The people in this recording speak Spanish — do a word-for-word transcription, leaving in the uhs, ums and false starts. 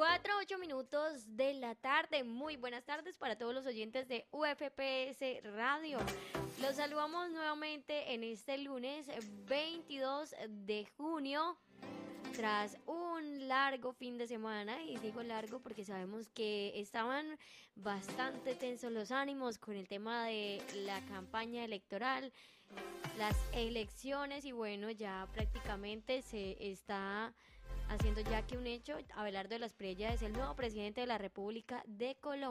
Cuatro, ocho minutos de la tarde. Muy buenas tardes para todos los oyentes de U F P S Radio. Los saludamos nuevamente en este lunes veintidós de junio. Tras un largo fin de semana, y digo largo porque sabemos que estaban bastante tensos los ánimos con el tema de la campaña electoral, las elecciones, y bueno, ya prácticamente se está haciendo ya que un hecho. Abelardo de las Prellas es el nuevo presidente de la República de Colombia.